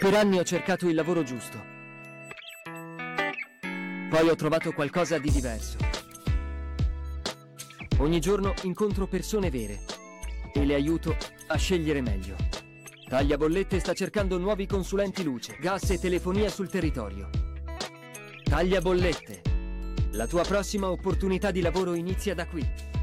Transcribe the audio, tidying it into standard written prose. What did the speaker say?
Per anni ho cercato il lavoro giusto. Poi ho trovato qualcosa di diverso. Ogni giorno incontro persone vere e le aiuto a scegliere meglio. Tagliabollette sta cercando nuovi consulenti luce, gas e telefonia sul territorio. Tagliabollette. La tua prossima opportunità di lavoro inizia da qui.